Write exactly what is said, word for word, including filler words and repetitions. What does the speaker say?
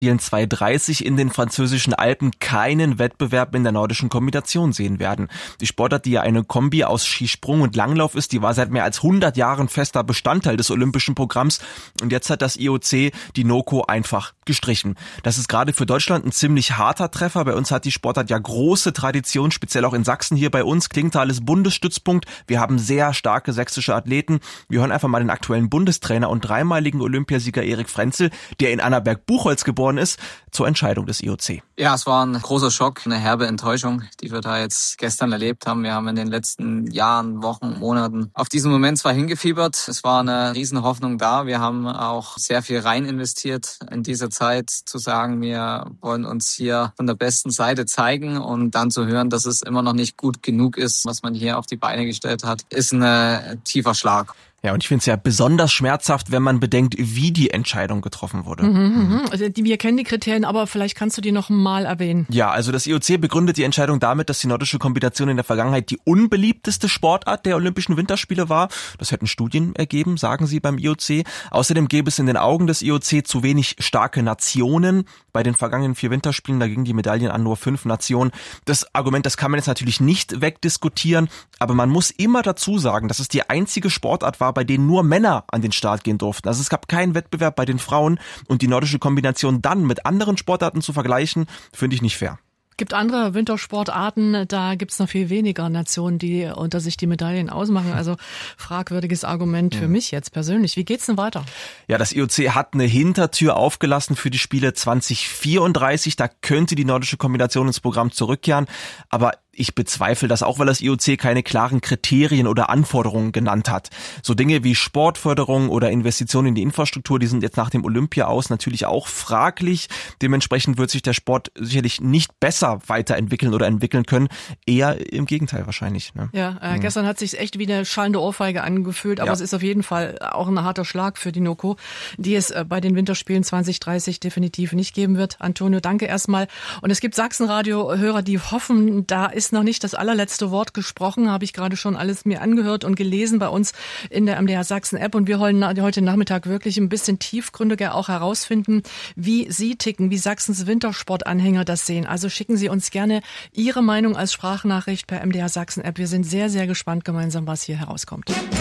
zwanzig dreißig in den französischen Alpen keinen Wettbewerb in der nordischen Kombination sehen werden. Die Sportart, die ja eine Kombi aus Skisprung und Langlauf ist, die war seit mehr als hundert Jahren fester Bestandteil des olympischen Programms und jetzt hat das I O C die NOKO einfach gestrichen. Das ist gerade für Deutschland ein ziemlich harter Treffer. Bei uns hat die Sportart ja große Tradition, speziell auch in Sachsen. Hier bei uns Klingenthal ist Bundesstützpunkt. Wir haben sehr starke sächsische Athleten. Wir hören einfach mal den aktuellen Bundestrainer und dreimaligen Olympiasieger Erik Frenzel, der in Annaberg-Buchholz geboren ist, zur Entscheidung des I O C. Ja, es war ein großer Schock, eine herbe Enttäuschung, die wir da jetzt gestern erlebt haben. Wir haben in den letzten Jahren, Wochen, Monaten auf diesen Moment zwar hingefiebert. Es war eine riesen Hoffnung da. Wir haben auch sehr viel rein investiert in dieser Zeit, zu sagen, wir wollen uns hier von der besten Seite zeigen und dann zu hören, dass es immer noch nicht gut genug ist, was man hier auf die Beine gestellt hat, ist ein äh, tiefer Schlag. Ja, und ich finde es ja besonders schmerzhaft, wenn man bedenkt, wie die Entscheidung getroffen wurde. Mhm, also die, wir kennen die Kriterien, aber vielleicht kannst du die noch mal erwähnen. Ja, also das I O C begründet die Entscheidung damit, dass die nordische Kombination in der Vergangenheit die unbeliebteste Sportart der Olympischen Winterspiele war. Das hätten Studien ergeben, sagen sie beim I O C. Außerdem gäbe es in den Augen des I O C zu wenig starke Nationen. Bei den vergangenen vier Winterspielen, da gingen die Medaillen an nur fünf Nationen. Das Argument, das kann man jetzt natürlich nicht wegdiskutieren, aber man muss immer dazu sagen, dass es die einzige Sportart war, bei denen nur Männer an den Start gehen durften. Also es gab keinen Wettbewerb bei den Frauen und die nordische Kombination dann mit anderen Sportarten zu vergleichen, finde ich nicht fair. Es gibt andere Wintersportarten, da gibt es noch viel weniger Nationen, die unter sich die Medaillen ausmachen. Also fragwürdiges Argument für ja. mich jetzt persönlich. Wie geht's denn weiter? Ja, das I O C hat eine Hintertür aufgelassen für die Spiele zwanzig vierunddreißig. Da könnte die nordische Kombination ins Programm zurückkehren. Aber ich bezweifle das auch, weil das I O C keine klaren Kriterien oder Anforderungen genannt hat. So Dinge wie Sportförderung oder Investitionen in die Infrastruktur, die sind jetzt nach dem Olympia aus natürlich auch fraglich. Dementsprechend wird sich der Sport sicherlich nicht besser weiterentwickeln oder entwickeln können. Eher im Gegenteil wahrscheinlich. Ne? Ja, äh, mhm. gestern hat sich echt wie eine schallende Ohrfeige angefühlt, aber ja. es ist auf jeden Fall auch ein harter Schlag für die NOKO, die es äh, bei den Winterspielen zwanzig dreißig definitiv nicht geben wird. Antonio, danke erstmal. Und es gibt Sachsenradio-Hörer, die hoffen, da ist noch nicht das allerletzte Wort gesprochen, habe ich gerade schon alles mir angehört und gelesen bei uns in der M D R Sachsen App und wir wollen heute Nachmittag wirklich ein bisschen tiefgründiger auch herausfinden, wie Sie ticken, wie Sachsens Wintersportanhänger das sehen. Also schicken Sie uns gerne Ihre Meinung als Sprachnachricht per M D R Sachsen App. Wir sind sehr, sehr gespannt gemeinsam, was hier herauskommt.